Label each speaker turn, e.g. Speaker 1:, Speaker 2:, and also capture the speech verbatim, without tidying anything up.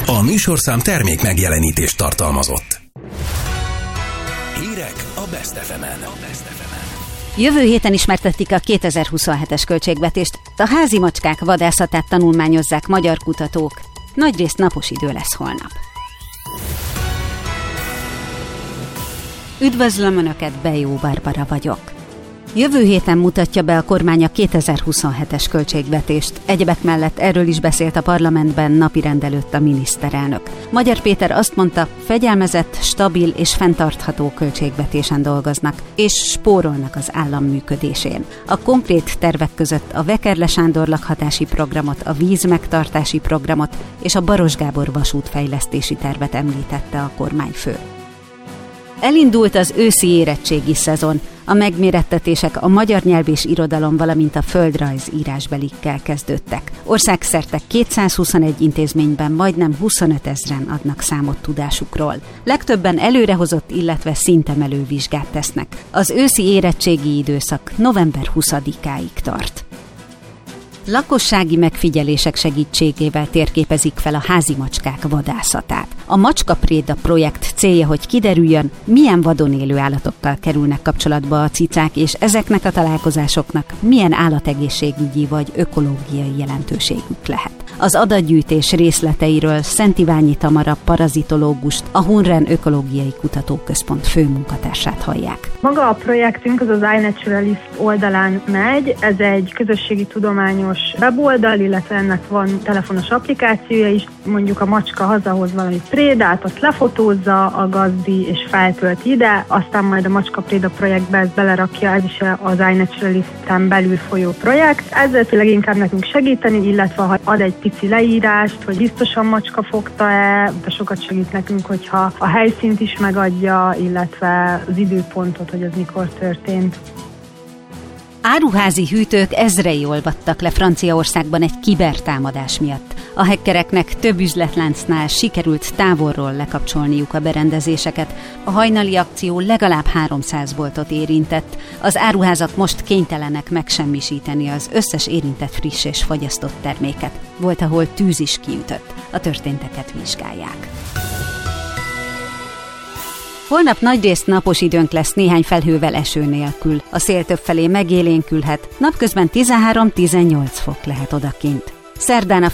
Speaker 1: A műsorszám termék megjelenítést tartalmazott. Hírek a Best ef emen.
Speaker 2: Jövő héten ismertetik a kétezer-huszonhetes költségvetést. A házi macskák vadászatát tanulmányozzák magyar kutatók. Nagyrészt napos idő lesz holnap. Üdvözlöm Önöket, Bejó Barbara vagyok. Jövő héten mutatja be a kormány a kétezer-huszonhetes költségvetést. Egyebek mellett erről is beszélt a parlamentben napirend előtt a miniszterelnök. Magyar Péter azt mondta, fegyelmezett, stabil és fenntartható költségvetésen dolgoznak, és spórolnak az állam működésén. A konkrét tervek között a Vekerle Sándor lakhatási programot, a vízmegtartási programot és a Baros Gábor vasútfejlesztési tervet említette a kormányfő. Elindult az őszi érettségi szezon. A megmérettetések a magyar nyelv és irodalom, valamint a földrajz írásbelikkel kezdődtek. Országszerte kétszázhuszonegy intézményben majdnem huszonöt ezren adnak számot tudásukról. Legtöbben előrehozott, illetve szintemelő vizsgát tesznek. Az őszi érettségi időszak november huszadikáig tart. Lakossági megfigyelések segítségével térképezik fel a házi macskák vadászatát. A Macskapréda projekt célja, hogy kiderüljön, milyen vadon élő állatokkal kerülnek kapcsolatba a cicák, és ezeknek a találkozásoknak milyen állategészségügyi vagy ökológiai jelentőségük lehet. Az adatgyűjtés részleteiről Szent Iványi Tamara parazitológust, a Hunren Ökológiai Kutatóközpont főmunkatársát hallják.
Speaker 3: Maga a projektünk az az iNaturalist oldalán megy, ez egy közösségi tudományos weboldal, illetve ennek van telefonos applikációja is. Mondjuk a macska hazahoz valami prédát, azt lefotózza a gazdi és feltölti ide, aztán majd a Macskapréda projektbe ezt belerakja, ez is az iNaturalisten belül folyó projekt. Ezzel leginkább nekünk segíteni, illetve ha ad egy pici leírást, hogy biztosan macska fogta-e, de sokat segít nekünk, hogyha a helyszínt is megadja, illetve az időpontot, hogy az mikor történt.
Speaker 2: Áruházi hűtők ezrei olvadtak le Franciaországban egy kibertámadás miatt. A hackereknek több üzletláncnál sikerült távolról lekapcsolniuk a berendezéseket. A hajnali akció legalább háromszáz boltot érintett. Az áruházak most kénytelenek megsemmisíteni az összes érintett friss és fagyasztott terméket. Volt, ahol tűz is kiütött. A történteket vizsgálják. Holnap nagyrészt napos időnk lesz, néhány felhővel, eső nélkül. A szél többfelé megélénkülhet, napközben tizenhárom-tizennyolc fok lehet odakint. Szerdán a